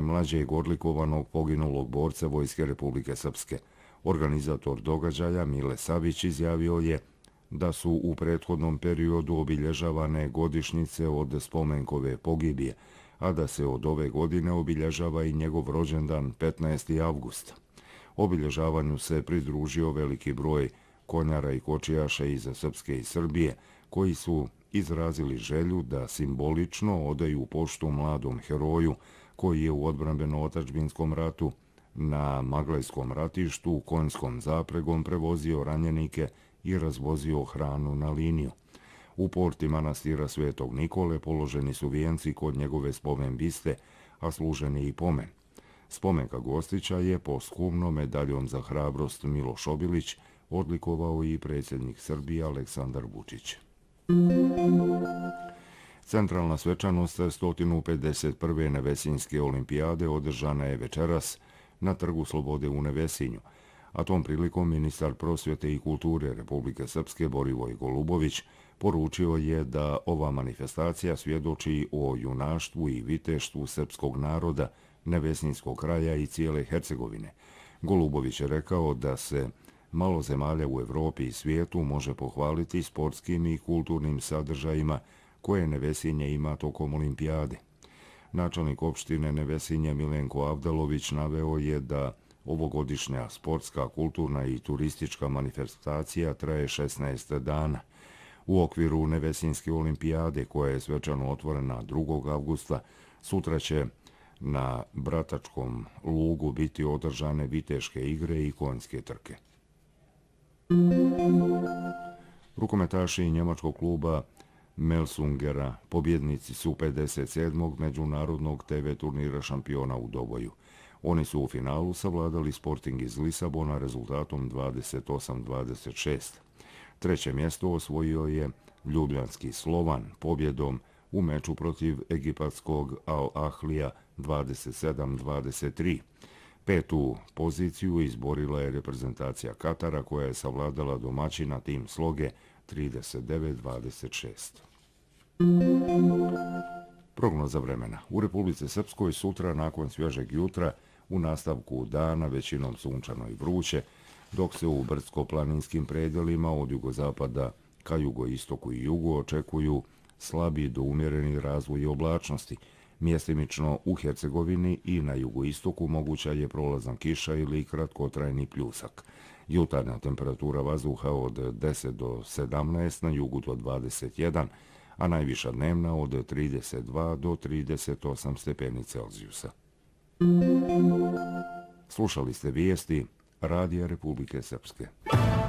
najmlađeg odlikovanog poginulog borca Vojske Republike Srpske. Organizator događaja Mile Savić izjavio je da su u prethodnom periodu obilježavane godišnjice od spomenkove pogibije, a da se od ove godine obilježava i njegov rođendan 15. avgusta. Obilježavanju se pridružio veliki broj konjara i kočijaša iz Srpske i Srbije, koji su izrazili želju da simbolično odaju poštu mladom heroju koji je u odbrambeno-otadžbinskom ratu na Maglajskom ratištu konjskom zapregom prevozio ranjenike i razvozio hranu na liniju. U porti manastira Svetog Nikole položeni su vijenci kod njegove spomen biste, a služen je i pomen. Spomenka Gostića je posthumno medaljom za hrabrost Miloš Obilić odlikovao i predsjednik Srbije Aleksandar Vučić. Centralna svečanost 151. Nevesinjske olimpijade održana je večeras na Trgu Slobode u Nevesinju, a tom prilikom ministar prosvjete i kulture Republike Srpske Borivoj Golubović poručio je da ova manifestacija svjedoči o junaštvu i viteštvu srpskog naroda, Nevesinjskog kraja i cijele Hercegovine. Golubović je rekao da se malo zemalja u Evropi i svijetu može pohvaliti sportskim i kulturnim sadržajima koje Nevesinje ima tokom olimpijade. Načelnik opštine Nevesinje Milenko Avdalović naveo je da ovogodišnja sportska, kulturna i turistička manifestacija traje 16 dana. U okviru Nevesinjske olimpijade, koja je svečano otvorena 2. avgusta, sutra će na Bratačkom lugu biti održane viteške igre i konjske trke. Rukometaši njemačkog kluba Melsungera pobjednici su 57. međunarodnog TV turnira šampiona u Doboju. Oni su u finalu savladali Sporting iz Lisabona rezultatom 28-26. Treće mjesto osvojio je ljubljanski Slovan pobjedom u meču protiv egipatskog Al-Ahlija 27-23. Petu poziciju izborila je reprezentacija Katara koja je savladala domaćina tim Sloge 39-26. Prognoza vremena. U Republici Srpskoj sutra nakon svježeg jutra u nastavku dana većinom sunčano i vruće, dok se u brdsko-planinskim predelima od jugozapada ka jugoistoku i jugu očekuju slabi do umjereni razvoj oblačnosti. Mjestimično u Hercegovini i na jugoistoku moguća je prolazna kiša ili kratkotrajni pljusak. Jutarnja temperatura vazduha od 10 do 17, na jugu do 21, a najviša dnevna od 32 do 38 stepeni Celzijusa. Slušali ste vijesti Radija Republike Srpske.